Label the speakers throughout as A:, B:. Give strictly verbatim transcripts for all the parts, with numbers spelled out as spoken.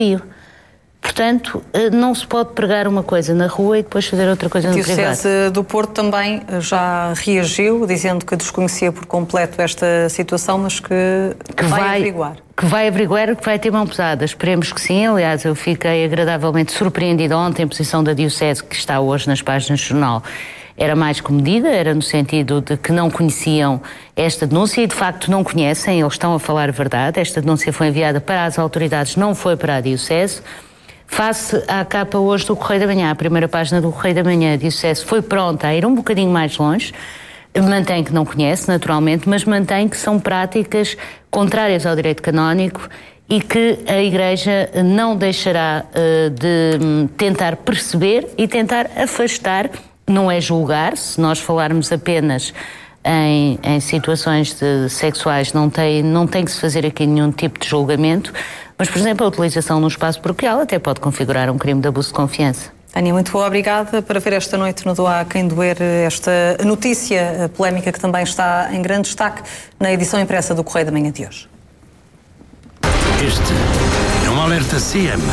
A: Portanto, não se pode pregar uma coisa na rua e depois fazer outra coisa no privado.
B: A Diocese do Porto também já reagiu, dizendo que desconhecia por completo esta situação, mas que,
A: que
B: vai,
A: vai
B: averiguar.
A: Que vai averiguar, que vai ter mão pesada. Esperemos que sim. Aliás, eu fiquei agradavelmente surpreendida ontem. A posição da Diocese, que está hoje nas páginas do jornal, era mais comedida, era no sentido de que não conheciam esta denúncia e, de facto, não conhecem. Eles estão a falar a verdade. Esta denúncia foi enviada para as autoridades, não foi para a Diocese. Face à capa hoje do Correio da Manhã, a primeira página do Correio da Manhã, a Diocese foi pronta a ir um bocadinho mais longe, mantém que não conhece, naturalmente, mas mantém que são práticas contrárias ao direito canónico e que a Igreja não deixará uh, de tentar perceber e tentar afastar, não é julgar, se nós falarmos apenas em, em situações de, sexuais, não tem, não tem que se fazer aqui nenhum tipo de julgamento. Mas, por exemplo, a utilização num espaço paroquial até pode configurar um crime de abuso de confiança.
B: Tânia, muito obrigada para ver esta noite no Doa Quem Doer esta notícia polémica que também está em grande destaque na edição impressa do Correio da Manhã de hoje.
C: Este é um alerta C M.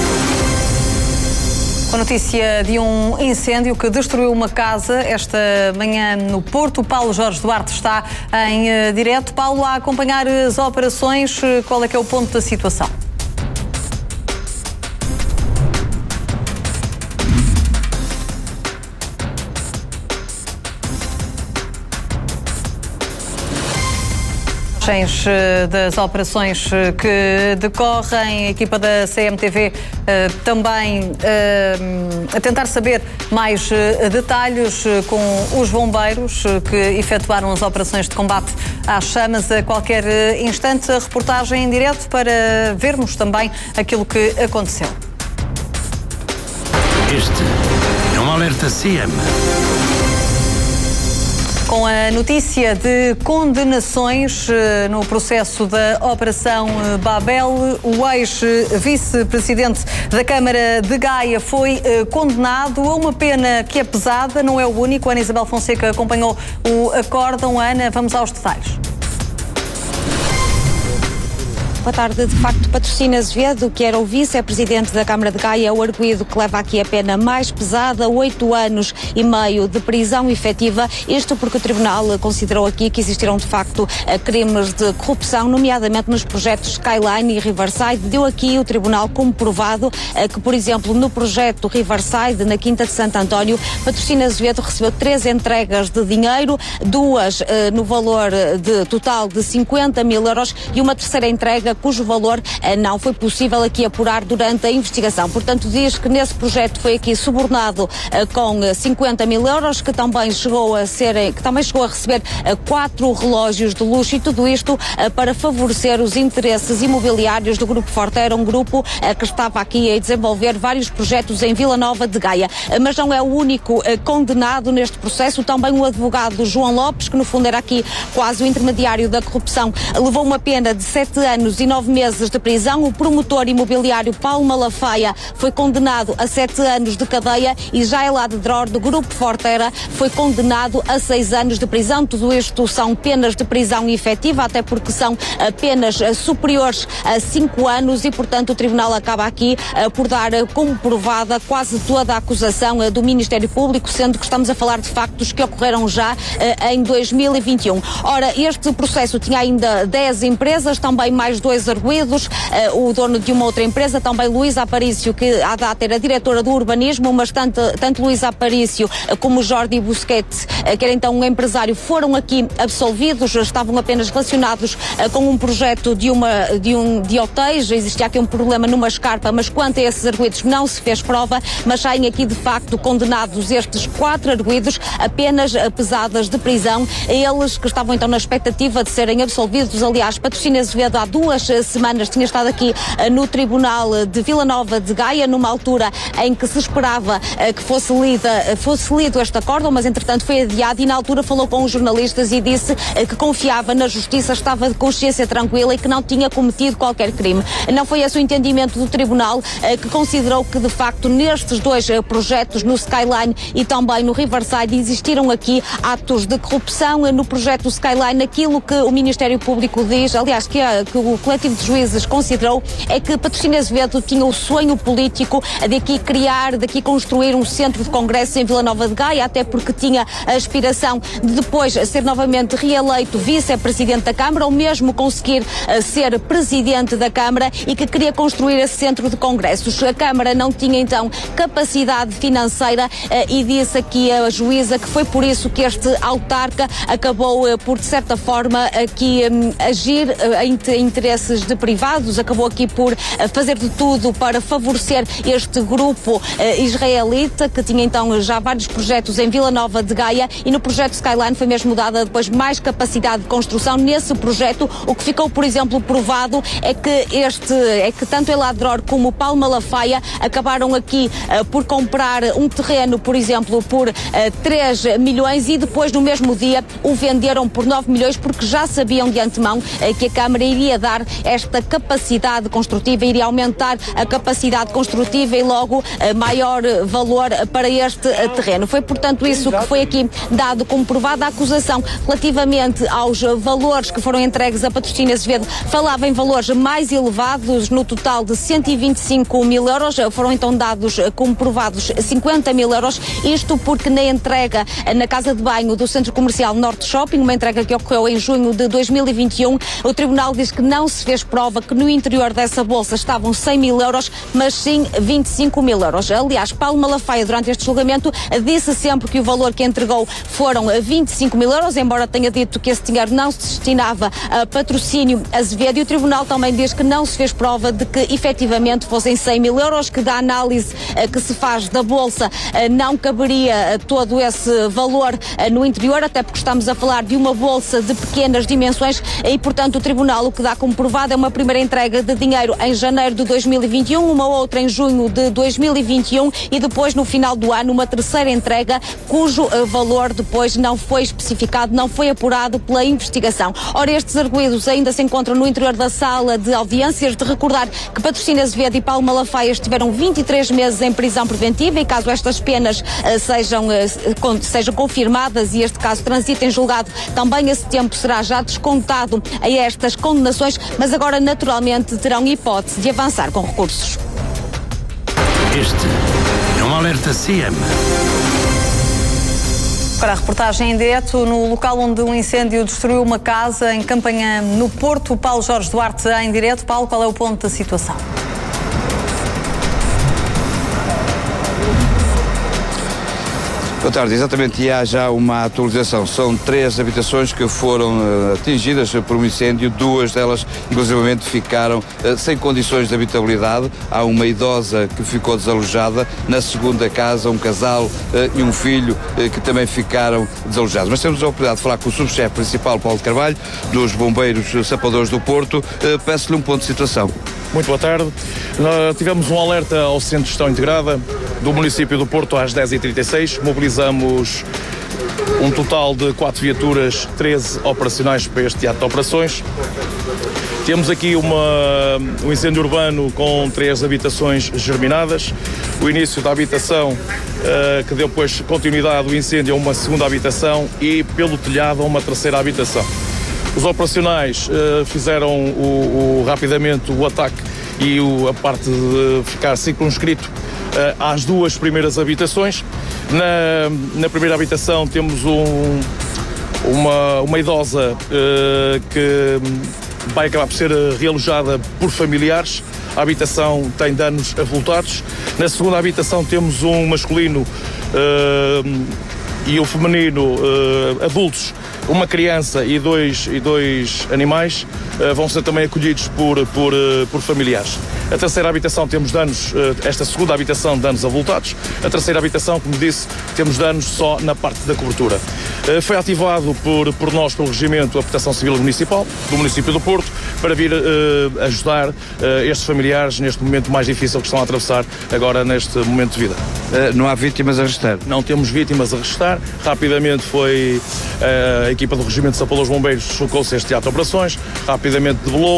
B: A notícia de um incêndio que destruiu uma casa esta manhã no Porto. O Paulo Jorge Duarte está em uh, direto. Paulo, a acompanhar as operações, qual é que é o ponto da situação? Das operações que decorrem, a equipa da C M T V uh, também uh, a tentar saber mais uh, detalhes uh, com os bombeiros uh, que efetuaram as operações de combate às chamas a qualquer uh, instante. A reportagem em direto para vermos também aquilo que aconteceu.
C: Este é um alerta C M.
B: Com a notícia de condenações no processo da Operação Babel, o ex-vice-presidente da Câmara de Gaia foi condenado a uma pena que é pesada, não é o único. Ana Isabel Fonseca acompanhou o acórdão. Ana, vamos aos detalhes.
D: Boa tarde. De facto, Patrocínio Azevedo, que era o vice-presidente da Câmara de Gaia, é o arguido que leva aqui a pena mais pesada, oito anos e meio de prisão efetiva. Isto porque o Tribunal considerou aqui que existiram, de facto, crimes de corrupção, nomeadamente nos projetos Skyline e Riverside. Deu aqui o Tribunal como provado que, por exemplo, no projeto Riverside, na Quinta de Santo António, Patrocínio Azevedo recebeu três entregas de dinheiro, duas no valor de total de cinquenta mil euros e uma terceira entrega cujo valor eh, não foi possível aqui apurar durante a investigação. Portanto, diz que nesse projeto foi aqui subornado eh, com eh, cinquenta mil euros, que também chegou a ser, eh, que também chegou a receber eh, quatro relógios de luxo, e tudo isto eh, para favorecer os interesses imobiliários do Grupo Fortera, um grupo eh, que estava aqui a desenvolver vários projetos em Vila Nova de Gaia. Eh, mas não é o único eh, condenado neste processo. Também o advogado João Lopes, que no fundo era aqui quase o intermediário da corrupção, levou uma pena de sete anos e nove meses de prisão. O promotor imobiliário Paulo Malafaia foi condenado a sete anos de cadeia e Jaila de Dror, do Grupo Fortera, foi condenado a seis anos de prisão. Tudo isto são penas de prisão efetiva, até porque são penas superiores a cinco anos e, portanto, o Tribunal acaba aqui por dar como provada quase toda a acusação do Ministério Público, sendo que estamos a falar de factos que ocorreram já em dois mil e vinte e um. Ora, este processo tinha ainda dez empresas, também mais dois arguidos, uh, o dono de uma outra empresa, também Luísa Aparício, que à data era diretora do urbanismo, mas tanto, tanto Luísa Aparício uh, como Jordi Busquete, uh, que era então um empresário, foram aqui absolvidos, estavam apenas relacionados uh, com um projeto de, uma, de, um, de hotéis. Existia aqui um problema numa escarpa, mas quanto a esses arguidos não se fez prova, mas saem aqui de facto condenados estes quatro arguidos a penas uh, pesadas de prisão, eles que estavam então na expectativa de serem absolvidos. Aliás, Patrocínio Azevedo há duas semanas tinha estado aqui uh, no Tribunal de Vila Nova de Gaia, numa altura em que se esperava uh, que fosse, lida, uh, fosse lido este acórdão, mas entretanto foi adiado, e na altura falou com os jornalistas e disse uh, que confiava na justiça, estava de consciência tranquila e que não tinha cometido qualquer crime. Não foi esse o entendimento do Tribunal, uh, que considerou que de facto nestes dois uh, projetos, no Skyline e também no Riverside, existiram aqui atos de corrupção. Uh, no projeto Skyline, aquilo que o Ministério Público diz, aliás, que, uh, que o coletivo de juízes considerou é que Patrocínio Azevedo tinha o sonho político de aqui criar, de aqui construir um centro de congressos em Vila Nova de Gaia, até porque tinha a aspiração de depois ser novamente reeleito vice-presidente da Câmara ou mesmo conseguir uh, ser presidente da Câmara e que queria construir esse centro de congressos. A Câmara não tinha então capacidade financeira uh, e disse aqui a juíza que foi por isso que este autarca acabou uh, por, de certa forma, aqui um, agir uh, em interesses de privados, acabou aqui por uh, fazer de tudo para favorecer este grupo uh, israelita que tinha então já vários projetos em Vila Nova de Gaia e no projeto Skyline foi mesmo dada depois mais capacidade de construção. Nesse projeto, o que ficou, por exemplo, provado é que este, é que tanto Eladror como o Paulo Malafaia acabaram aqui uh, por comprar um terreno, por exemplo, por uh, três milhões e depois no mesmo dia o venderam por nove milhões porque já sabiam de antemão uh, que a Câmara iria dar esta capacidade construtiva, iria aumentar a capacidade construtiva e logo uh, maior valor para este uh, terreno. Foi, portanto, isso que foi aqui dado como provado. A acusação relativamente aos valores que foram entregues a Patrocínio Azevedo falava em valores mais elevados, no total de cento e vinte e cinco mil euros. Foram então dados como provados cinquenta mil euros, isto porque na entrega na casa de banho do Centro Comercial Norte Shopping, uma entrega que ocorreu em junho de dois mil e vinte e um, o Tribunal diz que não se fez prova que no interior dessa bolsa estavam cem mil euros, mas sim vinte e cinco mil euros. Aliás, Paulo Malafaia, durante este julgamento, disse sempre que o valor que entregou foram vinte e cinco mil euros, embora tenha dito que esse dinheiro não se destinava a Patrocínio Azevedo, e o Tribunal também diz que não se fez prova de que efetivamente fossem cem mil euros, que da análise que se faz da Bolsa não caberia todo esse valor no interior, até porque estamos a falar de uma Bolsa de pequenas dimensões e, portanto, o Tribunal o que dá como provado é uma primeira entrega de dinheiro em janeiro de dois mil e vinte e um, uma outra em junho de dois mil e vinte e um e depois, no final do ano, uma terceira entrega cujo valor depois não foi especificado, não foi apurado pela investigação. Ora, estes arguidos ainda se encontram no interior da sala de audiências. De recordar que Patrocínio Azevedo e Paulo Malafaia estiveram vinte e três meses em prisão preventiva e caso estas penas uh, sejam, uh, sejam confirmadas e este caso transite em julgado, também esse tempo será já descontado a estas condenações, mas agora naturalmente terão hipótese de avançar com recursos.
C: Este é um alerta C M.
B: Para a reportagem em direto no local onde um incêndio destruiu uma casa em Campanhã, no Porto, Paulo Jorge Duarte em direto. Paulo, qual é o ponto da situação?
E: Boa tarde, exatamente, e há já uma atualização. São três habitações que foram uh, atingidas por um incêndio, duas delas inclusivamente ficaram uh, sem condições de habitabilidade. Há uma idosa que ficou desalojada, na segunda casa um casal uh, e um filho uh, que também ficaram desalojados. Mas temos a oportunidade de falar com o subchefe principal, Paulo de Carvalho, dos Bombeiros Sapadores do Porto. Uh, Peço-lhe um ponto de situação.
F: Muito boa tarde. Nós tivemos um alerta ao Centro de Gestão Integrada do município do Porto às dez e trinta e seis. Mobilizamos um total de quatro viaturas, treze operacionais para este ato de operações. Temos aqui uma, um incêndio urbano com três habitações germinadas. O início da habitação, uh, que deu depois continuidade ao incêndio a uma segunda habitação e pelo telhado a uma terceira habitação. Os operacionais uh, fizeram o, o, rapidamente o ataque e o, a parte de ficar circunscrito uh, às duas primeiras habitações. Na, na primeira habitação temos um, uma, uma idosa uh, que vai acabar por ser realojada por familiares. A habitação tem danos avultados. Na segunda habitação temos um masculino uh, e o feminino uh, adultos, uma criança e dois, e dois animais uh, vão ser também acolhidos por, por, uh, por familiares. A terceira habitação temos danos, uh, esta segunda habitação danos avultados. A terceira habitação, como disse, temos danos só na parte da cobertura. Uh, foi ativado por, por nós, pelo Regimento, a Proteção Civil Municipal do município do Porto para vir uh, ajudar uh, estes familiares neste momento mais difícil que estão a atravessar agora neste momento de vida.
E: Uh, não há vítimas a restar?
F: Não temos vítimas a restar. Rapidamente foi uh, a equipa do Regimento de Sapadores Bombeiros chocou-se a este ato de operações, rapidamente debelou.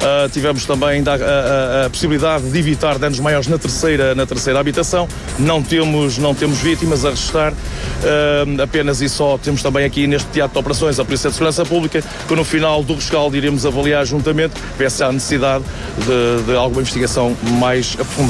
F: Uh, tivemos também ainda a, a, a possibilidade de evitar danos maiores na terceira, na terceira habitação. Não temos, não temos vítimas a registrar, uh, apenas e só temos também aqui neste teatro de operações a Polícia de Segurança Pública, que no final do rescaldo iremos avaliar juntamente, ver se há necessidade de, de alguma investigação mais aprofundada.